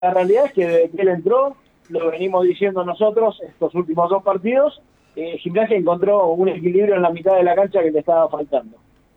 La realidad es que desde que él entró, lo venimos diciendo nosotros estos últimos 2 partidos, Gimnasia encontró un equilibrio en la mitad de la cancha que le estaba faltando.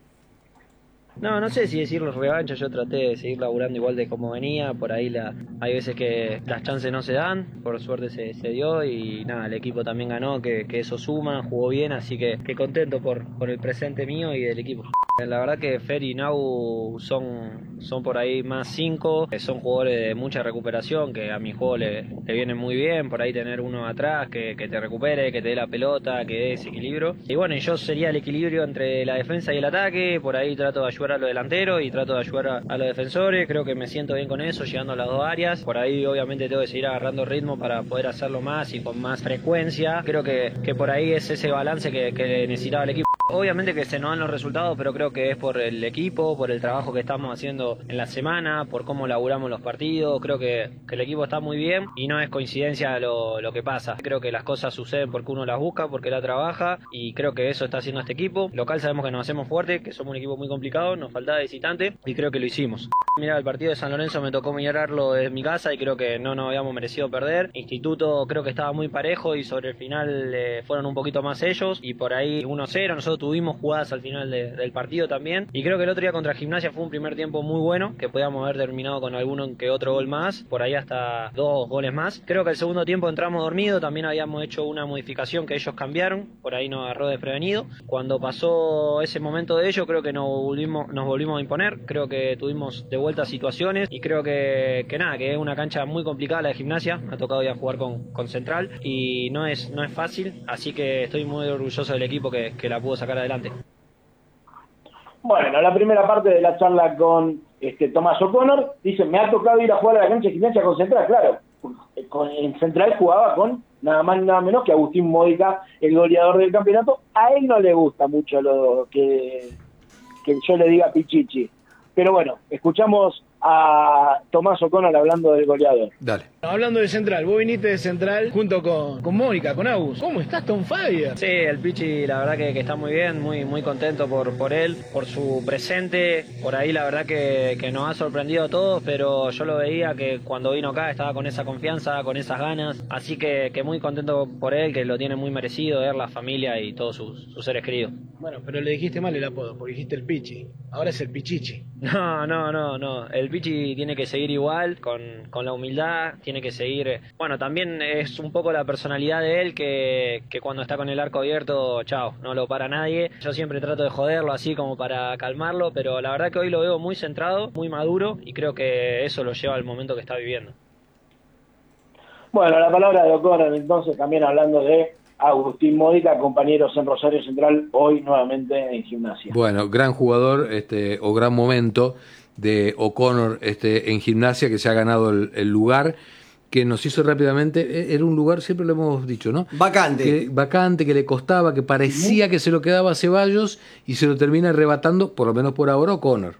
No sé si decirlo revancha, yo traté de seguir laburando igual de como venía, por ahí hay veces que las chances no se dan, por suerte se dio y nada, el equipo también ganó, que eso suma, jugó bien, así que contento por el presente mío y del equipo. La verdad que Fer y Nau son por ahí más 5, son jugadores de mucha recuperación, que a mi juego le viene muy bien, por ahí tener uno atrás que te recupere, que te dé la pelota, que dé ese equilibrio. Y bueno, yo sería el equilibrio entre la defensa y el ataque, por ahí trato de ayudar a los delanteros y trato de ayudar a los defensores, creo que me siento bien con eso, llegando a las 2 áreas. Por ahí obviamente tengo que seguir agarrando ritmo para poder hacerlo más y con más frecuencia. Creo que por ahí es ese balance que necesitaba el equipo. Obviamente que se nos dan los resultados, pero creo que es por el equipo, por el trabajo que estamos haciendo en la semana, por cómo laburamos los partidos. Creo que el equipo está muy bien y no es coincidencia lo que pasa. Creo que las cosas suceden porque uno las busca, porque la trabaja, y creo que eso está haciendo este equipo. Local sabemos que nos hacemos fuerte, que somos un equipo muy complicado, nos faltaba visitante y creo que lo hicimos. Mira, el partido de San Lorenzo me tocó mirarlo desde mi casa y creo que no nos habíamos merecido perder. Instituto creo que estaba muy parejo y sobre el final fueron un poquito más ellos y por ahí 1-0. Nosotros tuvimos jugadas al final del partido también y creo que el otro día contra Gimnasia fue un primer tiempo muy bueno, que podíamos haber terminado con alguno que otro gol más, por ahí hasta 2 goles más. Creo que el segundo tiempo entramos dormidos, también habíamos hecho una modificación que ellos cambiaron, por ahí nos agarró desprevenido. Cuando pasó ese momento de ello, creo que nos volvimos a imponer, creo que tuvimos de vuelta situaciones y creo que nada, que es una cancha muy complicada la de Gimnasia, me ha tocado ya jugar con Central y no es fácil, así que estoy muy orgulloso del equipo que la pudo sacar adelante. Bueno, la primera parte de la charla con Tomás O'Connor, dice, me ha tocado ir a jugar a la cancha de Gimnasia con Central, claro, en Central jugaba con nada más ni nada menos que Agustín Módica, el goleador del campeonato. A él no le gusta mucho lo que yo le diga Pichichi, pero bueno, escuchamos a Tomás O'Connor hablando del goleador. Dale. Hablando de Central, vos viniste de Central junto con Mónica, con Agus. ¿Cómo estás, Tom Fabia? Sí, el Pichi la verdad que está muy bien, muy contento por él, por su presente. Por ahí la verdad que nos ha sorprendido a todos, pero yo lo veía que cuando vino acá estaba con esa confianza, con esas ganas. Así que muy contento por él, que lo tiene muy merecido, él, la familia y todos sus seres queridos. Bueno, pero le dijiste mal el apodo, porque dijiste el Pichi. Ahora es el Pichichi. No. El Pichi tiene que seguir igual, con la humildad, tiene que seguir. Bueno, también es un poco la personalidad de él que cuando está con el arco abierto, chao, no lo para nadie. Yo siempre trato de joderlo así como para calmarlo, pero la verdad que hoy lo veo muy centrado, muy maduro y creo que eso lo lleva al momento que está viviendo. Bueno, la palabra de O'Connor entonces también hablando de Agustín Módica, compañeros en Rosario Central, hoy nuevamente en Gimnasia. Bueno, gran jugador o gran momento de O'Connor en Gimnasia, que se ha ganado el lugar, que nos hizo rápidamente, era un lugar, siempre lo hemos dicho, ¿no? Vacante, que le costaba, que parecía que se lo quedaba a Ceballos y se lo termina arrebatando, por lo menos por ahora, O'Connor.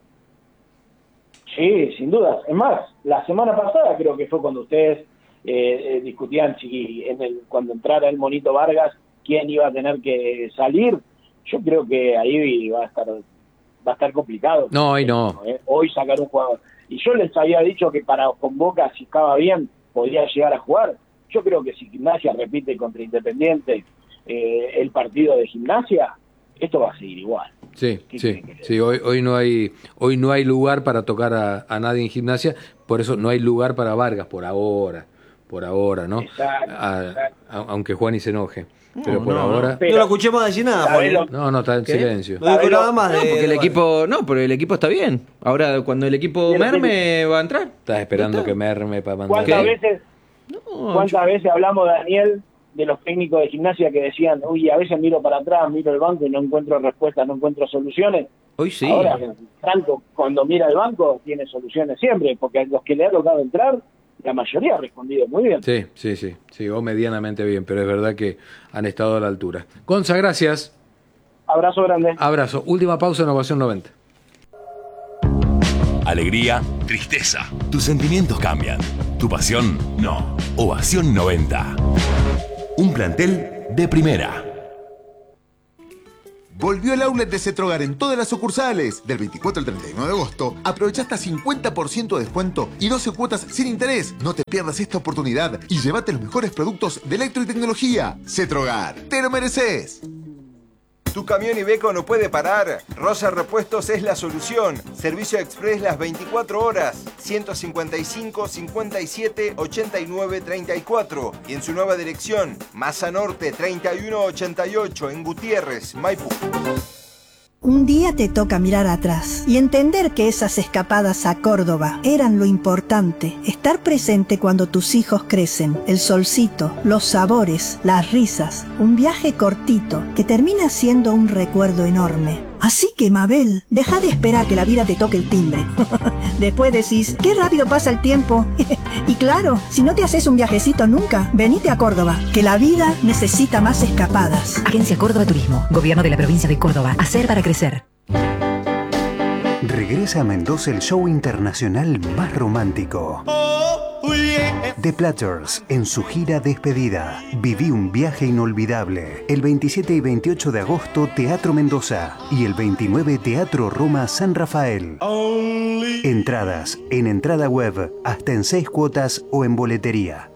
Sí, sin duda. Es más, la semana pasada creo que fue cuando ustedes discutían si cuando entrara el Monito Vargas, quién iba a tener que salir. Yo creo que ahí va a estar complicado. No, hoy no. Hoy sacar un jugador. Y yo les había dicho que con Boca, si estaba bien, podía llegar a jugar. Yo creo que si Gimnasia repite contra Independiente el partido de Gimnasia, esto va a seguir igual. Sí. Hoy no hay lugar para tocar a nadie en Gimnasia, por eso no hay lugar para Vargas por ahora, ¿no? Exacto. Aunque Juani se enoje. Pero por ahora... No lo escuchemos decir nada, Juan. No, está en silencio. No dijo nada más. Porque el equipo... No, pero el equipo está bien. Ahora, cuando el equipo merme, va a entrar. Estás esperando que merme para mandar... ¿Cuántas veces hablamos, Daniel, de los técnicos de Gimnasia que decían, uy, a veces miro para atrás, miro el banco y no encuentro respuestas, no encuentro soluciones? Hoy sí. Ahora, Franco, cuando mira el banco, tiene soluciones siempre, porque a los que le ha tocado entrar, la mayoría ha respondido muy bien. Sí, o medianamente bien, pero es verdad que han estado a la altura. Gonza, gracias. Abrazo grande. Abrazo. Última pausa en Ovación 90. Alegría, tristeza. Tus sentimientos cambian. Tu pasión, no. Ovación 90. Un plantel de primera. Volvió el outlet de Cetrogar en todas las sucursales. Del 24 al 31 de agosto, aprovecha hasta 50% de descuento y 12 cuotas sin interés. No te pierdas esta oportunidad y llévate los mejores productos de electro y tecnología. Cetrogar, te lo mereces. ¿Tu camión Iveco no puede parar? Rosa Repuestos es la solución. Servicio express las 24 horas. 155 57 89 34. Y en su nueva dirección, Masa Norte 3188 en Gutiérrez, Maipú. Un día te toca mirar atrás y entender que esas escapadas a Córdoba eran lo importante. Estar presente cuando tus hijos crecen, el solcito, los sabores, las risas. Un viaje cortito que termina siendo un recuerdo enorme. Así que, Mabel, deja de esperar que la vida te toque el timbre. Después decís, qué rápido pasa el tiempo. Y claro, si no te haces un viajecito nunca, venite a Córdoba, que la vida necesita más escapadas. Agencia Córdoba Turismo, Gobierno de la Provincia de Córdoba. Hacer para crecer. Regresa a Mendoza el show internacional más romántico. The Platters, en su gira despedida. Viví un viaje inolvidable. El 27 y 28 de agosto, Teatro Mendoza. Y el 29, Teatro Roma San Rafael. Entradas en entrada web, hasta en 6 cuotas o en boletería.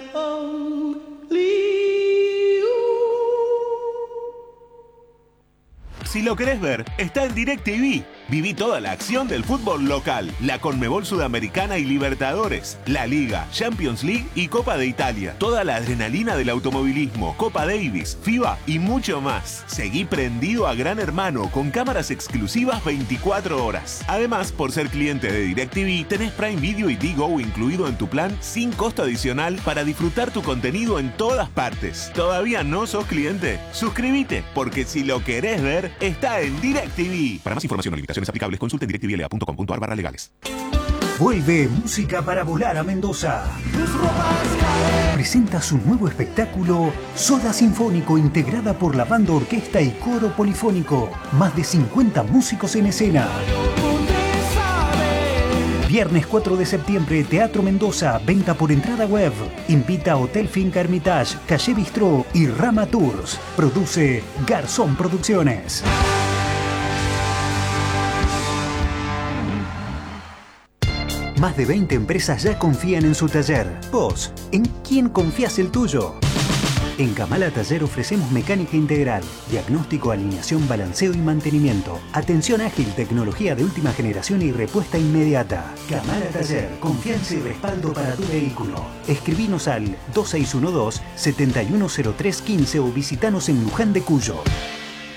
Si lo querés ver, está en DirecTV. Viví toda la acción del fútbol local, la Conmebol Sudamericana y Libertadores, la Liga, Champions League y Copa de Italia. Toda la adrenalina del automovilismo, Copa Davis, FIBA y mucho más. Seguí prendido a Gran Hermano con cámaras exclusivas 24 horas. Además, por ser cliente de DirecTV, tenés Prime Video y Digo incluido en tu plan sin costo adicional para disfrutar tu contenido en todas partes. ¿Todavía no sos cliente? Suscríbete, porque si lo querés ver, está en DirecTV. Para más información o limitaciones aplicables, consulte en directvla.com.ar/legales. Vuelve Música para Volar a Mendoza. Presenta su nuevo espectáculo Soda Sinfónico, integrada por la banda, orquesta y coro polifónico. Más de 50 músicos en escena. Viernes 4 de septiembre, Teatro Mendoza, venta por entrada web. Invita a Hotel Finca Hermitage, Calle Bistró y Rama Tours. Produce Garzón Producciones. Más de 20 empresas ya confían en su taller. Vos, ¿en quién confías el tuyo? En Kamala Taller ofrecemos mecánica integral, diagnóstico, alineación, balanceo y mantenimiento, atención ágil, tecnología de última generación y respuesta inmediata. Kamala Taller, confianza y respaldo para tu vehículo. Escribinos al 2612-710315 o visitanos en Luján de Cuyo.